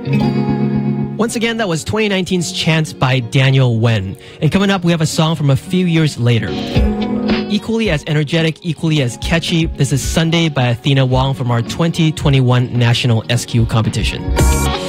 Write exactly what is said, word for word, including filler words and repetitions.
Once again, that was twenty nineteen's Chance by Daniel Wen. And coming up, we have a song from a few years later. Equally as energetic, equally as catchy, this is Sunday by Athena Wong from our twenty twenty-one National S Q competition.